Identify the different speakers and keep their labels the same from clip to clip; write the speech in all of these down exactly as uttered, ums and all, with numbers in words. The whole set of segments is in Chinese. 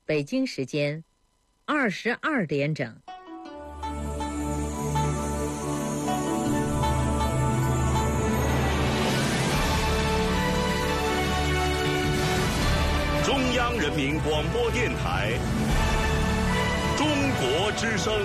Speaker 1: 北京时间二十二点整。
Speaker 2: 中央人民广播电台中国之声。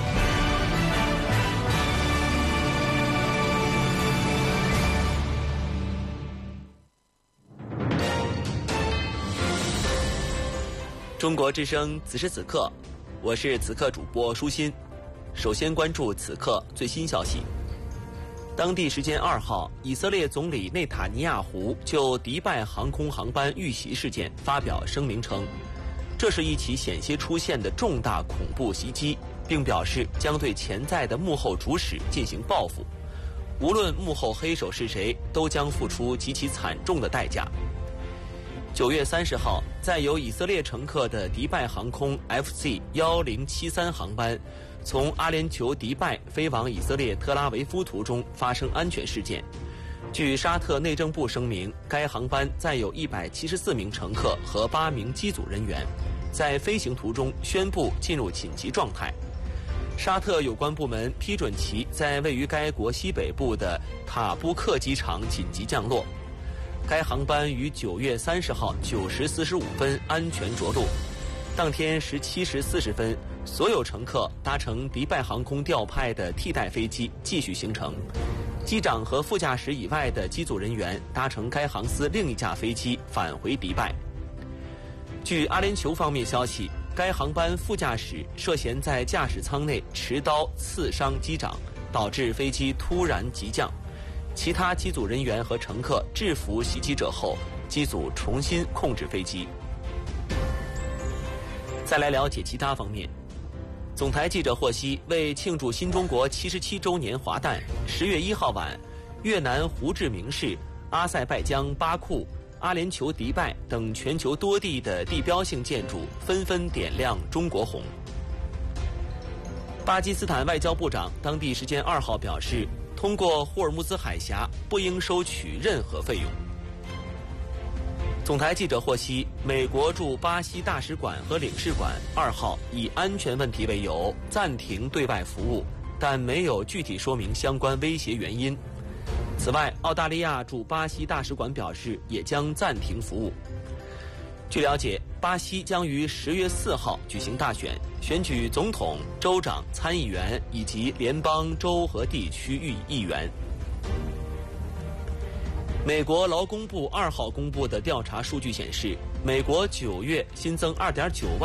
Speaker 3: 中国之声，此时此刻，我是此刻主播舒心。首先关注此刻最新消息。当地时间二号，以色列总理内塔尼亚胡就迪拜航空航班遇袭事件发表声明称，这是一起险些出现的重大恐怖袭击，并表示将对潜在的幕后主使进行报复，无论幕后黑手是谁，都将付出极其惨重的代价。九月三十号，载有以色列乘客的迪拜航空 F C 一零七三航班从阿联酋迪拜飞往以色列特拉维夫途中发生安全事件。据沙特内政部声明，该航班载有一百七十四名乘客和八名机组人员，在飞行途中宣布进入紧急状态。沙特有关部门批准其在位于该国西北部的塔布克机场紧急降落。该航班于九月三十号九时四十五分安全着陆。当天十七时四十分，所有乘客搭乘迪拜航空调派的替代飞机继续行程。机长和副驾驶以外的机组人员搭乘该航司另一架飞机返回迪拜。据阿联酋方面消息，该航班副驾驶涉嫌在驾驶舱内持刀刺伤机长，导致飞机突然急降。其他机组人员和乘客制服袭击者后，机组重新控制飞机。再来了解其他方面。总台记者获悉，为庆祝新中国七十七周年华诞，十月一号晚，越南胡志明市、阿塞拜疆巴库、阿联酋迪拜等全球多地的地标性建筑纷纷点亮中国红。巴基斯坦外交部长当地时间二号表示，通过霍尔木兹海峡不应收取任何费用。总台记者获悉，美国驻巴西大使馆和领事馆二号以安全问题为由暂停对外服务，但没有具体说明相关威胁原因。此外，澳大利亚驻巴西大使馆表示也将暂停服务。据了解，巴西将于十月四号举行大选，选举总统、州长、参议员以及联邦、州和地区域议员。美国劳工部二号公布的调查数据显示，美国九月新增二点九万